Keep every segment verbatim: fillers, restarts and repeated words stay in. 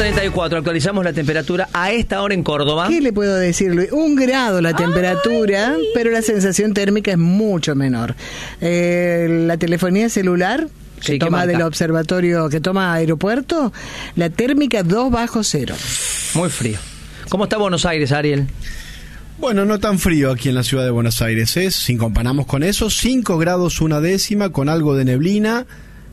treinta y cuatro, actualizamos la temperatura a esta hora en Córdoba. ¿Qué le puedo decir, Luis? Un grado la temperatura, Ay. pero la sensación térmica es mucho menor. Eh, la telefonía celular que sí, toma del observatorio, que toma aeropuerto, la térmica dos bajo cero. Muy frío. ¿Cómo está Buenos Aires, Ariel? Bueno, no tan frío aquí en la ciudad de Buenos Aires, ¿eh? Si comparamos con eso, cinco grados una décima, con algo de neblina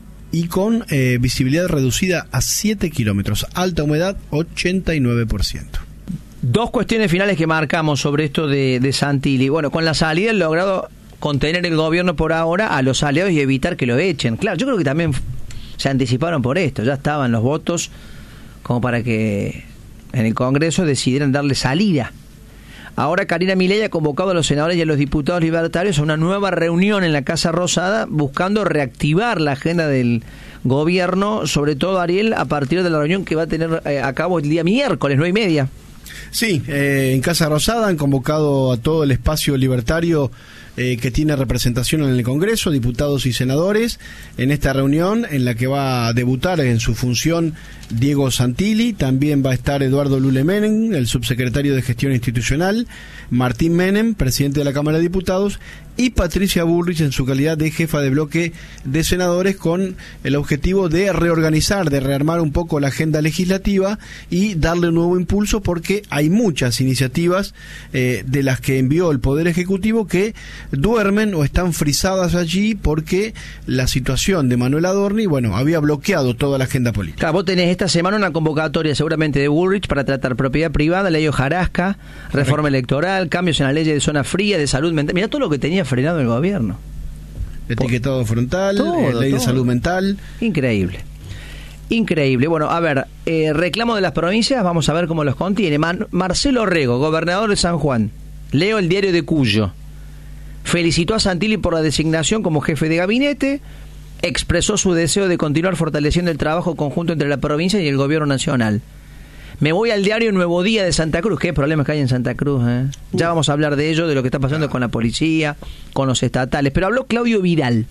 y con eh, visibilidad reducida a siete kilómetros. Alta humedad, ochenta y nueve por ciento. Dos cuestiones finales que marcamos sobre esto de, de Santilli. Bueno, con la salida han logrado contener el gobierno por ahora a los aliados y evitar que lo echen. Claro, yo creo que también se anticiparon por esto. Ya estaban los votos como para que en el Congreso decidieran darle salida. Ahora Karina Milei ha convocado a los senadores y a los diputados libertarios a una nueva reunión en la Casa Rosada buscando reactivar la agenda del gobierno, sobre todo, Ariel, a partir de la reunión que va a tener eh, a cabo el día miércoles, nueve y media. Sí, eh, en Casa Rosada han convocado a todo el espacio libertario eh, que tiene representación en el Congreso, diputados y senadores, en esta reunión en la que va a debutar en su función Diego Santilli. También va a estar Eduardo Lule Menem, el subsecretario de Gestión Institucional, Martín Menem, presidente de la Cámara de Diputados, y Patricia Bullrich en su calidad de jefa de bloque de senadores, con el objetivo de reorganizar, de rearmar un poco la agenda legislativa y darle un nuevo impulso, porque hay muchas iniciativas eh, de las que envió el Poder Ejecutivo que duermen o están frisadas allí porque la situación de Manuel Adorni, bueno, había bloqueado toda la agenda política. Claro, vos tenés esta semana una convocatoria seguramente de Bullrich para tratar propiedad privada, ley hojarasca, reforma Correcto. electoral, cambios en la ley de zona fría, de salud mental. Mirá todo lo que tenía frenado el gobierno. Etiquetado frontal, todo, eh, ley todo. de salud mental. Increíble. Increíble. Bueno, a ver, eh, reclamo de las provincias, vamos a ver cómo los contiene. Man- Marcelo Rego, gobernador de San Juan. Leo el diario de Cuyo. Felicitó a Santilli por la designación como jefe de gabinete. Expresó su deseo de continuar fortaleciendo el trabajo conjunto entre la provincia y el gobierno nacional. Me voy al diario Nuevo Día de Santa Cruz. Qué problemas que hay en Santa Cruz, ¿eh? Ya vamos a hablar de ello, de lo que está pasando con la policía, con los estatales. Pero habló Claudio Vidal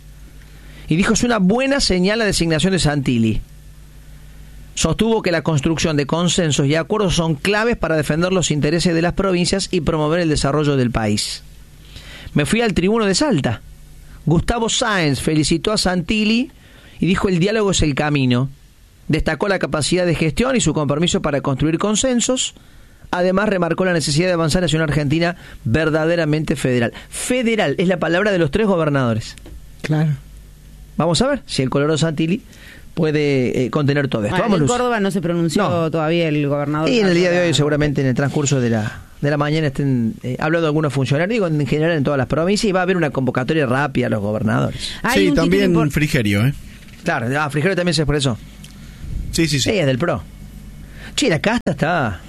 y dijo: es una buena señal la designación de Santilli. Sostuvo que la construcción de consensos y acuerdos son claves para defender los intereses de las provincias y promover el desarrollo del país. Me fui al Tribuno de Salta. Gustavo Sáenz felicitó a Santilli y dijo: el diálogo es el camino. Destacó la capacidad de gestión y su compromiso para construir consensos. Además, remarcó la necesidad de avanzar hacia una Argentina verdaderamente federal. Federal es la palabra de los tres gobernadores. Claro. Vamos a ver si el Colorado Santilli puede eh, contener todo esto. Bueno, Vamos, en Luz. Córdoba no se pronunció no. todavía el gobernador. Y en el día de hoy, seguramente en el transcurso de la de la mañana estén eh, hablando algunos funcionarios, digo, en general en todas las provincias, y va a haber una convocatoria rápida a los gobernadores. Sí, también por... Frigerio, ¿eh? Claro, ah, Frigerio también se expresó. Sí, sí, sí. Sí, es del PRO. Che, la casta está...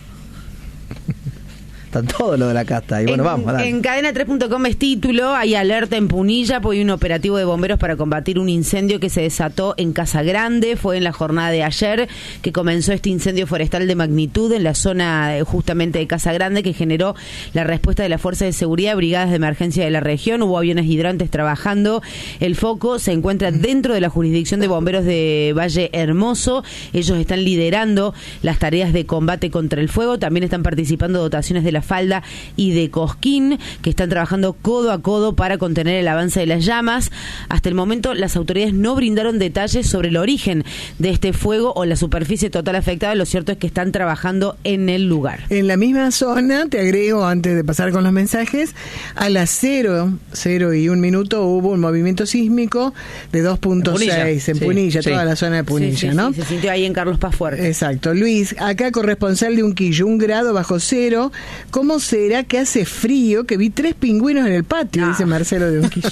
Está todo lo de la casta. Y bueno, en, vamos, dale. En cadena tres punto com es título: hay alerta en Punilla, porque hay un operativo de bomberos para combatir un incendio que se desató en Casa Grande. Fue en la jornada de ayer que comenzó este incendio forestal de magnitud en la zona justamente de Casa Grande, que generó la respuesta de las fuerzas de seguridad, brigadas de emergencia de la región. Hubo aviones hidrantes trabajando. El foco se encuentra dentro de la jurisdicción de bomberos de Valle Hermoso. Ellos están liderando las tareas de combate contra el fuego. También están participando dotaciones de la Falda y de Cosquín, que están trabajando codo a codo para contener el avance de las llamas. Hasta el momento las autoridades no brindaron detalles sobre el origen de este fuego o la superficie total afectada. Lo cierto es que están trabajando en el lugar. En la misma zona, te agrego antes de pasar con los mensajes, a las cero, cero y un minuto hubo un movimiento sísmico de dos punto seis en sí, Punilla, sí. toda la zona de Punilla, sí, sí, ¿no? Sí, se sintió ahí en Carlos Paz Fuerte. Exacto. Luis, acá corresponsal de Unquillo, un grado bajo cero. ¿Cómo será que hace frío? Que vi tres pingüinos en el patio, Ah. dice Marcelo de Unquillo.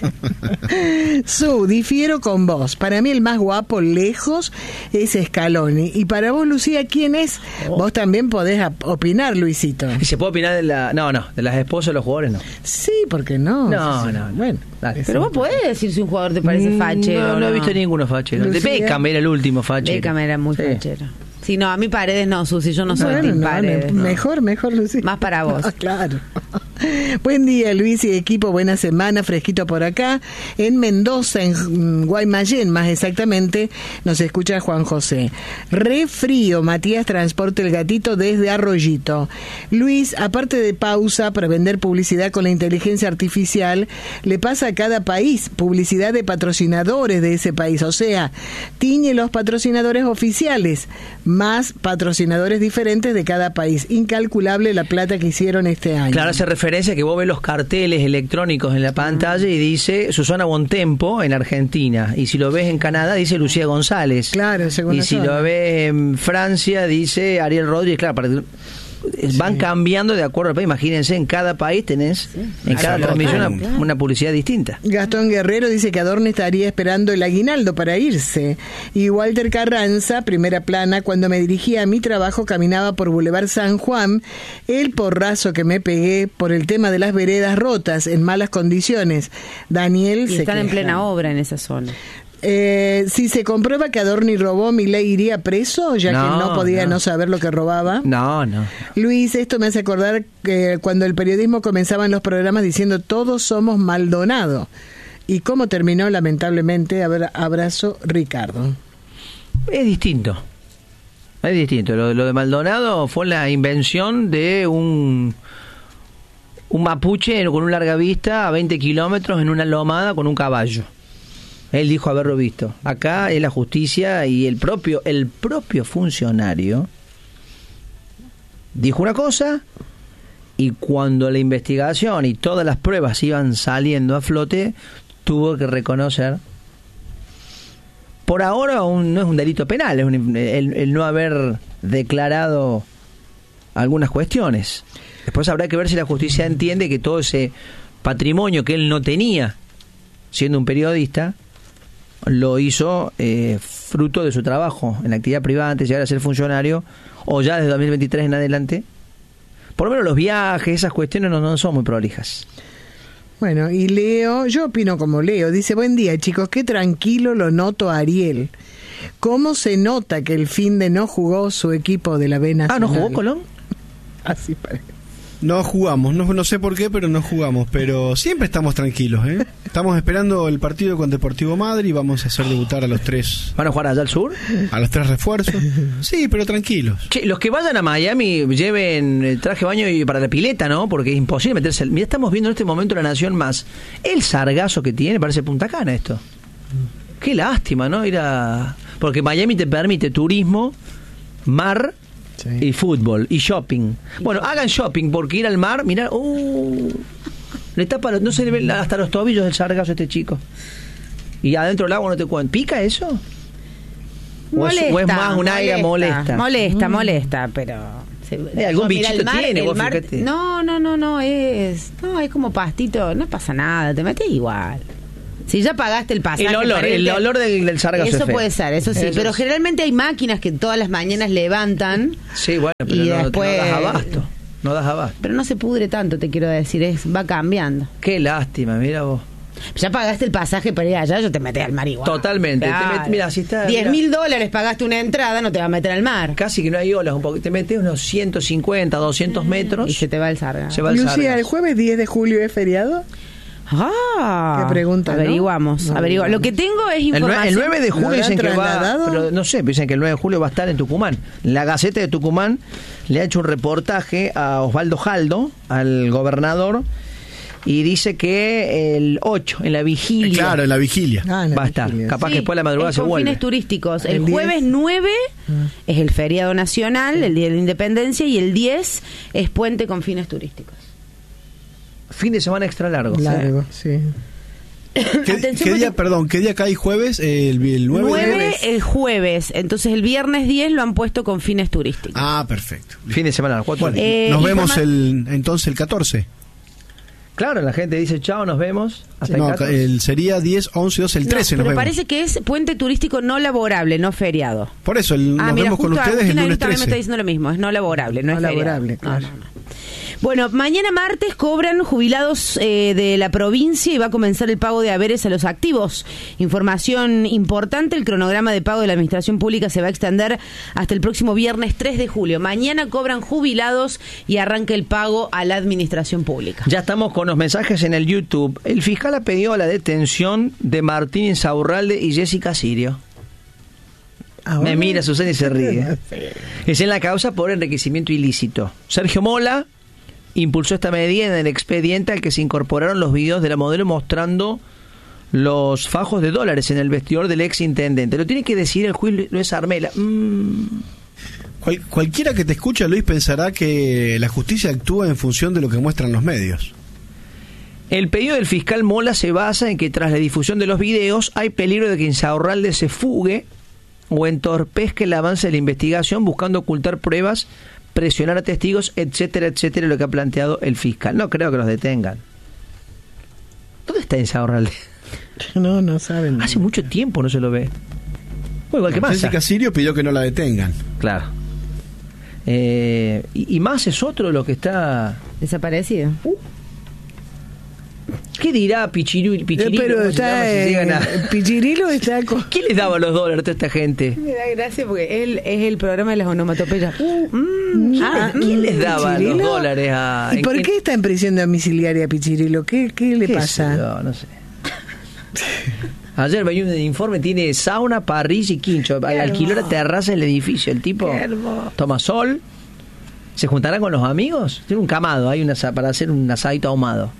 Su, difiero con vos. Para mí el más guapo lejos es Scaloni. Y para vos, Lucía, ¿quién es? Oh. Vos también podés opinar, Luisito. ¿Y se puede opinar de la... No, no, de las esposas de los jugadores no. Sí, ¿por qué no? No, sí, sí. no. Bueno, dale. Pero vos podés decir si un jugador te parece fachero. No, no, no he visto ninguno fachero. De Lucía. Beckham era el último fachero. Beckham era muy sí. fachero. Sí, no, a mí Paredes no, Susi, yo no soy bueno, Team no, Paredes. me, No. Mejor, mejor, Lucía. Más para vos. No, claro. Buen día, Luis y equipo, buena semana, fresquito por acá. En Mendoza, en Guaymallén más exactamente, nos escucha Juan José. Re frío, Matías transporta el gatito desde Arroyito. Luis, aparte de pausa para vender publicidad con la inteligencia artificial, le pasa a cada país publicidad de patrocinadores de ese país, o sea, tiñe los patrocinadores oficiales, más patrocinadores diferentes de cada país. Incalculable la plata que hicieron este año. Claro, hace referencia que vos ves los carteles electrónicos en la pantalla y dice Susana Bontempo en Argentina, y si lo ves en Canadá dice Lucía González, claro, según y si zona. lo ves en Francia dice Ariel Rodríguez, claro, para, van sí. cambiando de acuerdo al país. Imagínense, en cada país tenés, sí. en cada Claro, transmisión claro. una, una publicidad distinta. Gastón Guerrero dice que Adorni estaría esperando el aguinaldo para irse. Y Walter Carranza, primera plana, cuando me dirigía a mi trabajo caminaba por Boulevard San Juan, el porrazo que me pegué por el tema de las veredas rotas en malas condiciones. Daniel y se están queja. en plena obra en esa zona. Eh, si se comprueba que Adorni robó, ¿Milei iría preso? Ya No, que no podía no. no saber lo que robaba. No, no. Luis, esto me hace acordar que cuando el periodismo comenzaba en los programas diciendo todos somos Maldonado. Y cómo terminó, lamentablemente. A ver, abrazo, Ricardo. Es distinto. Es distinto. Lo, lo de Maldonado fue la invención de un un mapuche con un larga vista a veinte kilómetros en una lomada con un caballo. Él dijo haberlo visto. Acá es la justicia y el propio el propio funcionario dijo una cosa, y cuando la investigación y todas las pruebas iban saliendo a flote, tuvo que reconocer. Por ahora un, no es un delito penal, es un, el, el no haber declarado algunas cuestiones. Después habrá que ver si la justicia entiende que todo ese patrimonio que él no tenía siendo un periodista lo hizo eh, fruto de su trabajo en la actividad privada antes de llegar a ser funcionario, o ya desde dos mil veintitrés en adelante. Por lo menos los viajes, esas cuestiones no, no son muy prolijas. Bueno, y Leo, yo opino como Leo, dice, buen día chicos, qué tranquilo lo noto a Ariel. ¿Cómo se nota que el fin de no jugó su equipo de la B Nacional? Ah, ¿no jugó Colón? Así parece. No jugamos, no, no sé por qué, pero no jugamos. Pero siempre estamos tranquilos, ¿eh? Estamos esperando el partido con Deportivo Madrid y vamos a hacer debutar a los tres. ¿Van a jugar allá al sur? A los tres refuerzos. Sí, pero tranquilos. Che, los que vayan a Miami lleven el traje de baño y para la pileta, ¿no? Porque es imposible meterse. Mira, estamos viendo en este momento La Nación Más. El sargazo que tiene, parece Punta Cana esto. Qué lástima, ¿no? Ir a... Porque Miami te permite turismo, mar... Sí. Y fútbol, y shopping. Bueno, hagan shopping, porque ir al mar, mirá, uh, le tapa, no se le ve hasta los tobillos del sargazo a este chico. Y adentro del agua no te cuento. ¿Pica eso? Molesta, ¿O es, o es más un alga molesta? Molesta, mm. molesta, pero... Eh, algún no, bichito mar, tiene, vos mar, fíjate. No, no, no, no, es... No, es como pastito, no pasa nada, te metes igual. Si ya pagaste el pasaje... El olor, el, el olor del, del sargazo. Eso puede ser, eso sí. Eso pero es. Generalmente hay máquinas que todas las mañanas levantan. Sí, bueno, pero y no, después, no das abasto. No das abasto. Pero no se pudre tanto, te quiero decir. Es, va cambiando. Qué lástima, mira vos. Ya pagaste el pasaje para ir allá, yo te metes al mar igual. Totalmente. Claro. Te met, mira, si está... diez mil dólares pagaste una entrada, no te va a meter al mar. Casi que no hay olas, un poco. Te metes unos ciento cincuenta, doscientos metros. Y se te va el sargazo. Se va el Lucía, sargazo. ¿el jueves diez de julio es feriado? Ah, qué pregunta, ¿no? Averiguamos, no, averiguamos. Lo que tengo es información. El nueve de julio dicen que va, pero no sé, dicen que el nueve de julio va a estar en Tucumán. La Gaceta de Tucumán le ha hecho un reportaje a Osvaldo Jaldo, al gobernador, y dice que el ocho, en la vigilia. Claro, en la vigilia. Ah, en la va a estar. vigilia. Capaz sí, que después de la madrugada se con vuelve. Fines turísticos. El, El jueves nueve ah. es el feriado nacional, el día de la independencia, y el diez es puente con fines turísticos. Fin de semana extra largo. Largo, sí. ¿Qué, ¿qué día, perdón, qué día cae jueves? El, el nueve. nueve el jueves, entonces el viernes diez lo han puesto con fines turísticos. Ah, perfecto. Fin de semana largo. Bueno, eh, nos vemos informa- el entonces el catorce. Claro, la gente dice chao, nos vemos. Hasta No, el catorce. el sería diez, once, doce, el No, trece nos pero vemos. parece que es puente turístico no laborable, no feriado. Por eso, el, Ah, nos mira, vemos con justo ustedes el Agustina lunes también me está trece. diciendo lo mismo, es no laborable, no, No es feriado. laborable, claro. No, no, no. Bueno, mañana martes cobran jubilados eh, de la provincia y va a comenzar el pago de haberes a los activos. Información importante, el cronograma de pago de la administración pública se va a extender hasta el próximo viernes tres de julio. Mañana cobran jubilados y arranca el pago a la administración pública. Ya estamos con los mensajes en el YouTube. El fiscal ha pedido la detención de Martín Insaurralde y Jessica Sirio. Me mira Susana y se ríe. Es en la causa por enriquecimiento ilícito. Sergio Mola impulsó esta medida en el expediente al que se incorporaron los videos de la modelo mostrando los fajos de dólares en el vestidor del ex intendente. Lo tiene que decir el juez Luis Armela. Mm. Cual, cualquiera que te escucha, Luis, pensará que la justicia actúa en función de lo que muestran los medios. El pedido del fiscal Mola se basa en que tras la difusión de los videos hay peligro de que Insaurralde se fugue o entorpezca el avance de la investigación buscando ocultar pruebas, presionar a testigos, etcétera, etcétera, lo que ha planteado el fiscal. No creo que los detengan. ¿Dónde está Insaurralde? No, no saben. Hace mucho tiempo no se lo ve. Bueno, igual que Massa. Jessica Sirio pidió que no la detengan. Claro. Eh, y, y más es otro lo que está... Desaparecido. Uh. ¿Qué dirá Pichirilo? Pichirilo Pero está, se eh, llegan a... Pichirilo está con... ¿Quién les daba los dólares a toda esta gente? Me da gracia porque él es el programa de las onomatopeyas. Uh, mm, ¿Quién, ah, ¿quién les daba ¿Pichirilo? los dólares a...? ¿Y por en, qué está en prisión domiciliaria Pichirilo? ¿Qué, qué le qué pasa? sé yo, no sé. Ayer veía un informe, tiene sauna, parrilla y quincho. Alquiló la terraza del edificio. El tipo toma sol. ¿Se juntará con los amigos? Tiene un camado, hay una para hacer un asadito ahumado.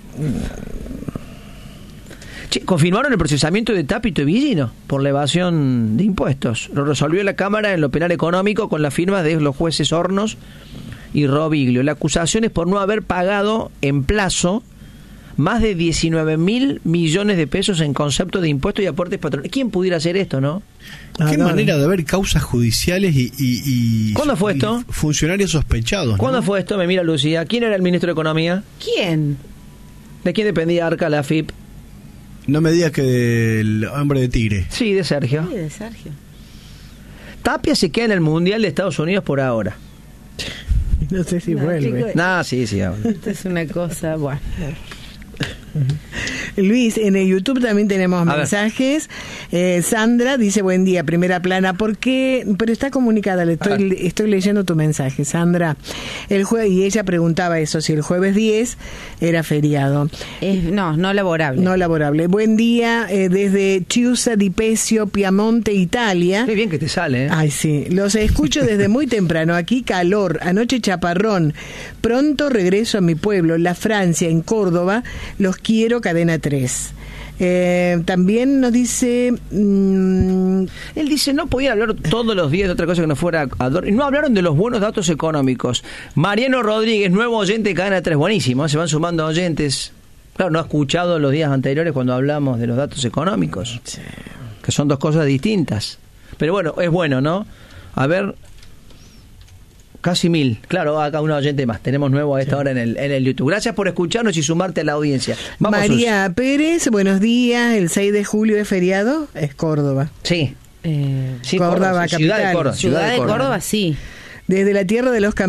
Che, confirmaron el procesamiento de Tápito y Villino por la evasión de impuestos. Lo resolvió la Cámara en lo penal económico con la firma de los jueces Hornos y Robiglio. La acusación es por no haber pagado en plazo más de diecinueve mil millones de pesos en concepto de impuestos y aportes patronales. ¿Quién pudiera hacer esto, no? ¿Qué ah, manera no. de haber causas judiciales y, y, y ¿Cuándo fue esto? Funcionarios sospechados, ¿no? ¿Cuándo fue esto? Me mira Lucía. ¿Quién era el ministro de Economía? ¿Quién? ¿De quién dependía Arca, la F I P? No me digas que del hombre de Tigre. Sí, de Sergio. Sí, de Sergio. Tapia se queda en el Mundial de Estados Unidos por ahora. No sé si no, vuelve. Chico, no, sí, sí. Esto es una cosa, bueno. Luis, en el YouTube también tenemos A mensajes. Eh, Sandra dice buen día, primera plana. ¿Por qué? Pero está comunicada, le estoy, estoy leyendo tu mensaje, Sandra. El jue y ella preguntaba eso, si el jueves diez era feriado. Es, no, no laborable. No laborable. Buen día eh, desde Chiusa di Pesio, Piamonte, Italia. Qué bien que te sale, ¿eh? Ay, sí. Los escucho desde muy temprano. Aquí calor, anoche chaparrón. Pronto regreso a mi pueblo, la Francia, en Córdoba. Los quiero, Cadena tres. Eh, también nos dice... Mmm, Él dice, no podía hablar todos los días de otra cosa que no fuera... Ador- no hablaron de los buenos datos económicos. Mariano Rodríguez, nuevo oyente de Cadena tres. Buenísimo, ¿eh? Se van sumando oyentes. Claro, no ha escuchado los días anteriores cuando hablamos de los datos económicos. Sí. Que son dos cosas distintas. Pero bueno, es bueno, ¿no? A ver... Casi mil. Claro, acá un oyente más. Tenemos nuevo a esta sí. hora en el, en el YouTube. Gracias por escucharnos y sumarte a la audiencia. Vamos, María Sus. Pérez, buenos días. El seis de julio es feriado. Es Córdoba. Sí. Eh, sí Córdoba, Córdoba, capital. Ciudad de Córdoba. Ciudad de Córdoba, sí. Desde la tierra de los campeones.